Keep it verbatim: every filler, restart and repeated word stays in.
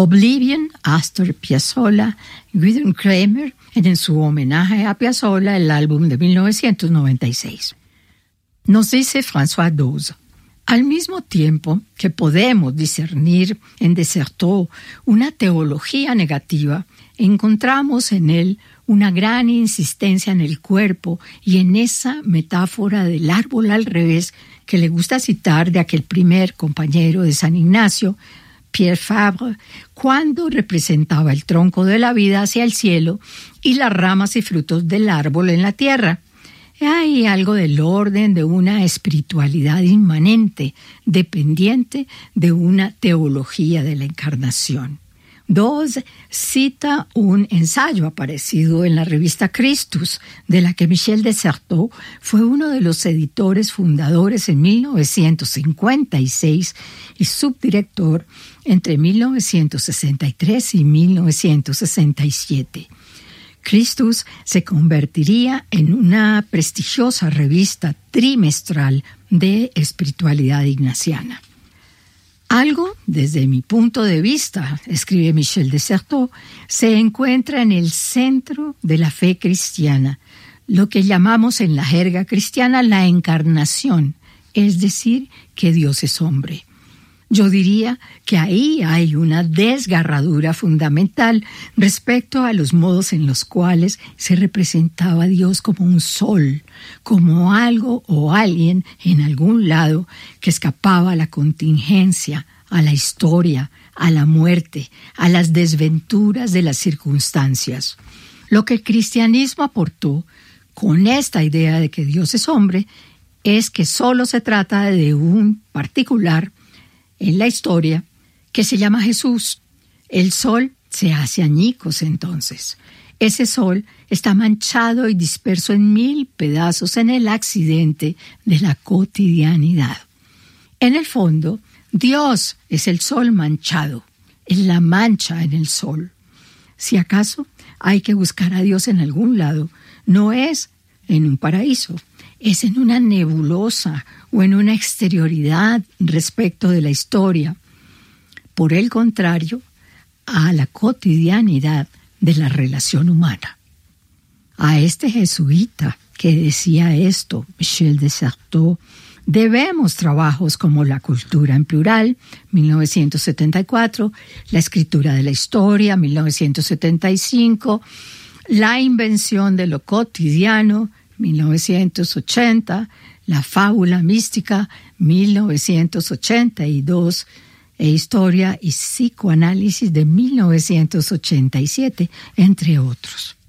Oblivion, Astor Piazzolla, Gidon Kremer, en su homenaje a Piazzolla, el álbum de mil novecientos noventa y seis. Nos dice François Doze: al mismo tiempo que podemos discernir en Desserteau una teología negativa, encontramos en él una gran insistencia en el cuerpo y en esa metáfora del árbol al revés que le gusta citar de aquel primer compañero de San Ignacio, Pierre Fabre, cuando representaba el tronco de la vida hacia el cielo y las ramas y frutos del árbol en la tierra. Hay algo del orden de una espiritualidad inmanente, dependiente de una teología de la encarnación. Doze cita un ensayo aparecido en la revista Christus, de la que Michel Desserteau fue uno de los editores fundadores en mil novecientos cincuenta y seis y subdirector entre mil novecientos sesenta y tres y mil novecientos sesenta y siete. Christus se convertiría en una prestigiosa revista trimestral de espiritualidad ignaciana. Algo, desde mi punto de vista, escribe Michel Desserteau, se encuentra en el centro de la fe cristiana, lo que llamamos en la jerga cristiana la encarnación, es decir, que Dios es hombre. Yo diría que ahí hay una desgarradura fundamental respecto a los modos en los cuales se representaba a Dios como un sol, como algo o alguien en algún lado que escapaba a la contingencia, a la historia, a la muerte, a las desventuras de las circunstancias. Lo que el cristianismo aportó con esta idea de que Dios es hombre es que solo se trata de un particular en la historia que se llama Jesús. El sol se hace añicos entonces. Ese sol está manchado y disperso en mil pedazos en el accidente de la cotidianidad. En el fondo, Dios es el sol manchado, es la mancha en el sol. Si acaso hay que buscar a Dios en algún lado, no es en un paraíso, es en una nebulosa o en una exterioridad respecto de la historia. Por el contrario, a la cotidianidad de la relación humana. A este jesuita que decía esto, Michel Desserteau, debemos trabajos como La cultura en plural, mil novecientos setenta y cuatro, La escritura de la historia, mil novecientos setenta y cinco, La invención de lo cotidiano, mil novecientos ochenta, La fábula mística, mil novecientos ochenta y dos, e Historia y psicoanálisis de mil novecientos ochenta y siete, entre otros.